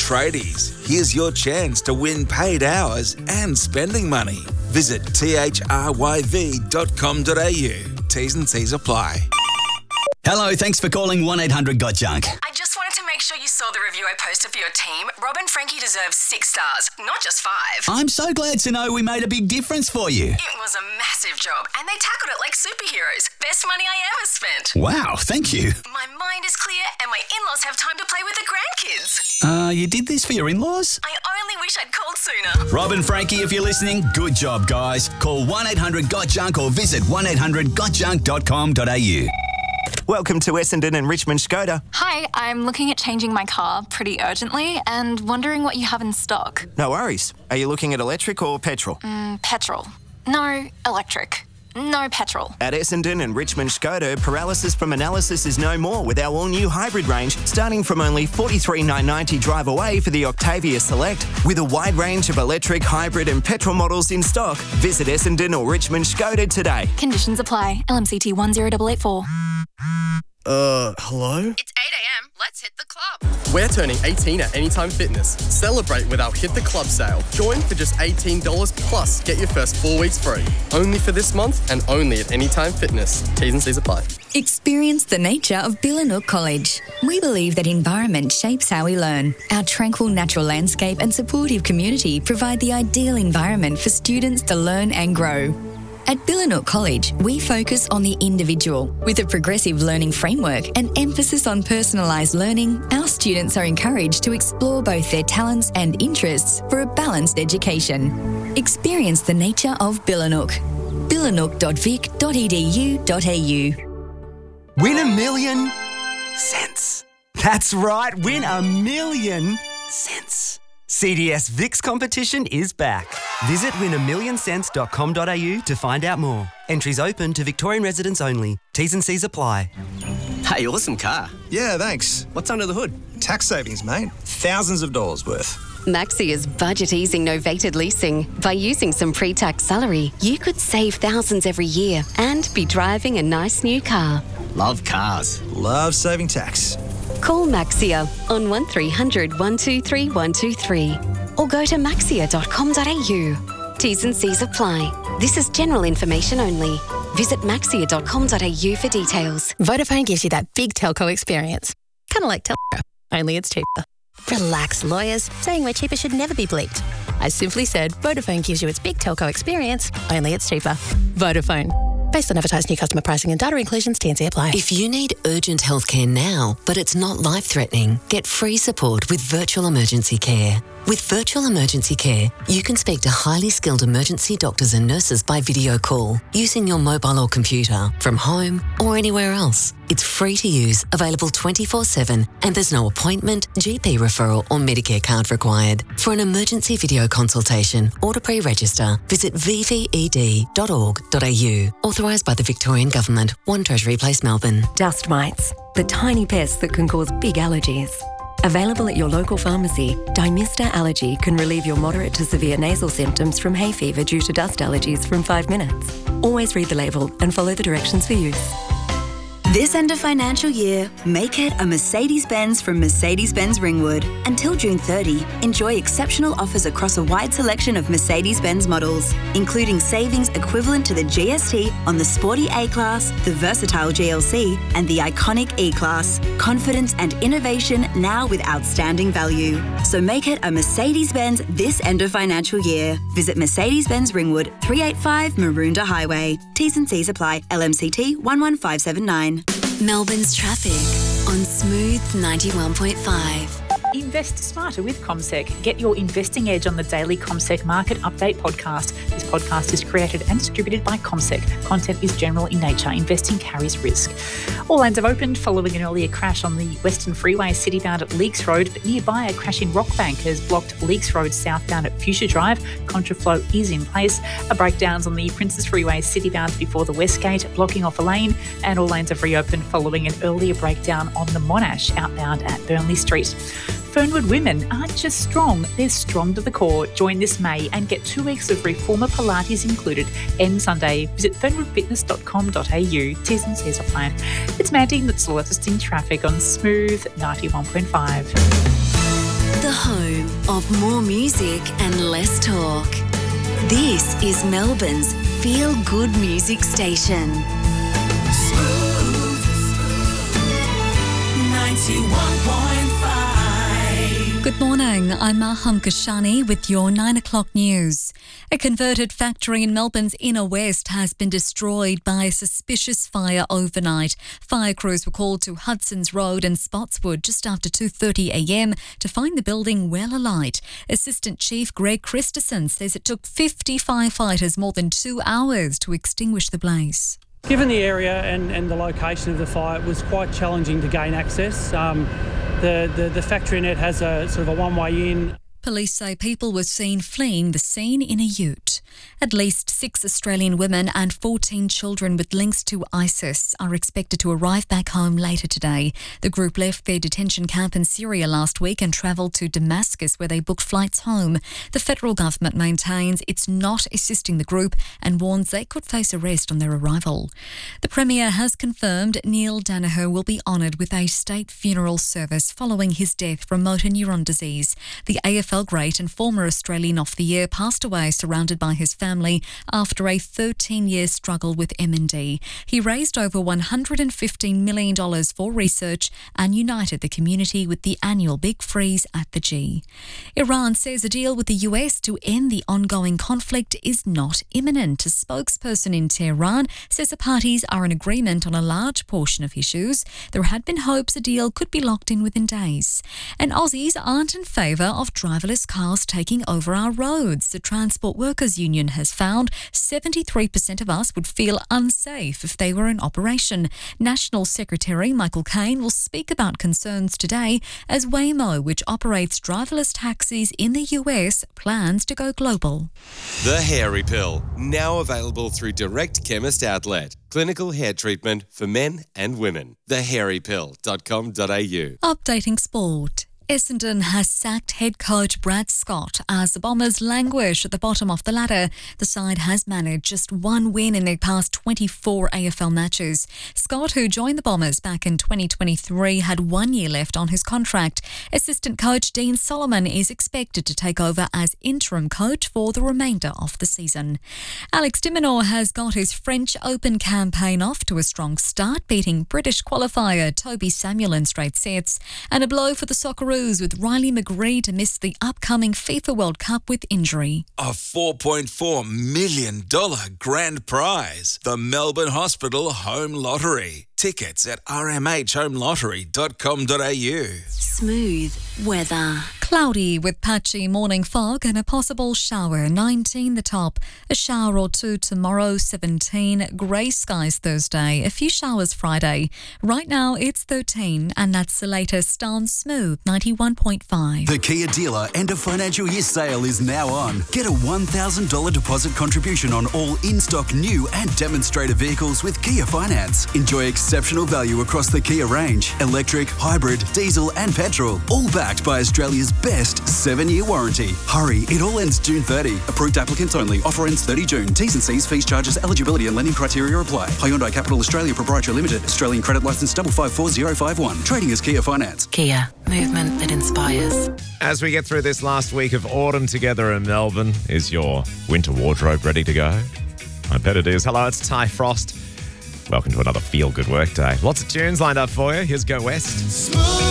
Tradies, here's your chance to win paid hours and spending money. Visit thryv.com.au. T's and C's apply. Hello, thanks for calling 1-800-GOT-JUNK. I just wanted to make sure you saw the review I posted for your team. Rob and Frankie deserve 6 stars, not just 5. I'm so glad to know we made a big difference for you. It was a massive job, and they tackled it like superheroes. Best money I ever spent. Wow, thank you. My mind is clear, and my in-laws have time to play with the grandkids. You did this for your in-laws? I only wish I'd called sooner. Rob and Frankie, if you're listening, good job, guys. Call 1-800-GOT-JUNK or visit 1-800-GOTJUNK.com.au. Welcome to Essendon and Richmond Skoda. Hi, I'm looking at changing my car pretty urgently and wondering what you have in stock. No worries. Are you looking at electric or petrol? Petrol. No, electric. No petrol. At Essendon and Richmond Skoda, paralysis from analysis is no more with our all-new hybrid range, starting from only $43,990 drive away for the Octavia Select. With a wide range of electric, hybrid and petrol models in stock, visit Essendon or Richmond Skoda today. Conditions apply. LMCT 10884. Hello? It's 8 a.m. Let's hit the club. We're turning 18 at Anytime Fitness. Celebrate with our Hit the Club sale. Join for just $18 plus get your first 4 weeks free. Only for this month and only at Anytime Fitness. T's and C's apply. Experience the nature of Billanook College. We believe that environment shapes how we learn. Our tranquil natural landscape and supportive community provide the ideal environment for students to learn and grow. At Billanook College, we focus on the individual. With a progressive learning framework and emphasis on personalised learning, our students are encouraged to explore both their talents and interests for a balanced education. Experience the nature of Billanook. billanook.vic.edu.au. Win $1 million cents. That's right, win $1 million cents. CDS VIX competition is back. Visit win1millioncents.com.au to find out more. Entries open to Victorian residents only. T's and C's apply. Hey, awesome car. Yeah, thanks. What's under the hood? Tax savings, mate. Thousands of dollars worth. Maxia's budget-easing novated leasing. By using some pre-tax salary, you could save thousands every year and be driving a nice new car. Love cars. Love saving tax. Call Maxia on 1300 123 123 or go to maxia.com.au. T's and C's apply. This is general information only. Visit maxia.com.au for details. Vodafone gives you that big telco experience. Kind of like Telstra, only it's cheaper. Relax, lawyers. Saying we're cheaper should never be bleeped. I simply said Vodafone gives you its big telco experience, only it's cheaper. Vodafone. Based on advertised new customer pricing and data inclusions, T&C apply. If you need urgent healthcare now, but it's not life-threatening, get free support with Virtual Emergency Care. With Virtual Emergency Care, you can speak to highly skilled emergency doctors and nurses by video call, using your mobile or computer, from home or anywhere else. It's free to use, available 24/7, and there's no appointment, GP referral or Medicare card required. For an emergency video consultation or to pre-register, visit vved.org.au. Authorised by the Victorian Government, 1 Treasury Place, Melbourne. Dust mites, the tiny pests that can cause big allergies. Available at your local pharmacy, Dymista Allergy can relieve your moderate to severe nasal symptoms from hay fever due to dust allergies from 5 minutes. Always read the label and follow the directions for use. This end of financial year, make it a Mercedes-Benz from Mercedes-Benz Ringwood. Until June 30, enjoy exceptional offers across a wide selection of Mercedes-Benz models, including savings equivalent to the GST on the sporty A-Class, the versatile GLC, and the iconic E-Class. Confidence and innovation now with outstanding value. So make it a Mercedes-Benz this end of financial year. Visit Mercedes-Benz Ringwood, 385 Maroondah Highway. T's and C's apply. LMCT 11579. Melbourne's traffic on Smooth 91.5. Invest smarter with CommSec. Get your investing edge on the daily CommSec Market Update podcast. This podcast is created and distributed by CommSec. Content is general in nature. Investing carries risk. All lanes have opened following an earlier crash on the Western Freeway citybound at Leakes Road, but nearby a crash in Rockbank has blocked Leakes Road southbound at Fuchsia Drive. Contraflow is in place. Breakdowns on the Princes Freeway citybound before the Westgate, blocking off a lane, and all lanes have reopened following an earlier breakdown on the Monash outbound at Burnley Street. Fernwood women aren't just strong, they're strong to the core. Join this May and get 2 weeks of Reformer Pilates included. End Sunday. Visit fernwoodfitness.com.au. T's and C's apply. It's Mandy that's latest in traffic on Smooth 91.5. The home of more music and less talk. This is Melbourne's Feel Good Music Station. Smooth 91.5. Good morning, I'm Maham Kashani with your 9 o'clock news. A converted factory in Melbourne's inner west has been destroyed by a suspicious fire overnight. Fire crews were called to Hudson's Road and Spotswood just after 2:30am to find the building well alight. Assistant Chief Greg Christensen says it took 50 firefighters more than 2 hours to extinguish the blaze. Given the area and the location of the fire, it was quite challenging to gain access. The factory net has a sort of a one-way in. Police say people were seen fleeing the scene in a ute. At least 6 Australian women and 14 children with links to ISIS are expected to arrive back home later today. The group left their detention camp in Syria last week and travelled to Damascus, where they booked flights home. The federal government maintains it's not assisting the group and warns they could face arrest on their arrival. The Premier has confirmed Neil Daniher will be honoured with a state funeral service following his death from motor neuron disease. The AFL great and former Australian of the Year passed away surrounded by his family after a 13-year struggle with MND. He raised over $115 million for research and united the community with the annual Big Freeze at the G. Iran says a deal with the US to end the ongoing conflict is not imminent. A spokesperson in Tehran says the parties are in agreement on a large portion of issues. There had been hopes a deal could be locked in within days. And Aussies aren't in favour of driverless cars taking over our roads. The Transport Workers Union has found 73% of us would feel unsafe if they were in operation. National Secretary Michael Caine will speak about concerns today as Waymo, which operates driverless taxis in the US, plans to go global. The Hairy Pill, now available through Direct Chemist Outlet. Clinical hair treatment for men and women. thehairypill.com.au. Updating sport. Essendon has sacked head coach Brad Scott as the Bombers languish at the bottom of the ladder. The side has managed just one win in their past 24 AFL matches. Scott, who joined the Bombers back in 2023, had 1 year left on his contract. Assistant coach Dean Solomon is expected to take over as interim coach for the remainder of the season. Alex de Minaur has got his French Open campaign off to a strong start, beating British qualifier Toby Samuel in straight sets, and a blow for the Socceroos with Riley McGree to miss the upcoming FIFA World Cup with injury. A $4.4 million grand prize. The Melbourne Hospital Home Lottery. Tickets at rmhhomelottery.com.au. Smooth weather. Cloudy with patchy morning fog and a possible shower, 19 the top. A shower or two tomorrow, 17. Grey skies Thursday, a few showers Friday. Right now it's 13 and that's the latest on Smooth 91.5. The Kia dealer end of financial year sale is now on. Get a $1,000 deposit contribution on all in-stock new and demonstrator vehicles with Kia Finance. Enjoy exceptional value across the Kia range. Electric, hybrid, diesel and petrol. All backed by Australia's best 7-year warranty. Hurry, it all ends June 30. Approved applicants only. Offer ends 30 June. T's and C's, fees, charges, eligibility and lending criteria apply. Hyundai Capital Australia Proprietary Limited. Australian credit licence 554051. Trading as Kia Finance. Kia. Movement that inspires. As we get through this last week of autumn together in Melbourne, is your winter wardrobe ready to go? I bet it is. Hello, it's Ty Frost. Welcome to another feel-good work day. Lots of tunes lined up for you. Here's Go West. Smooth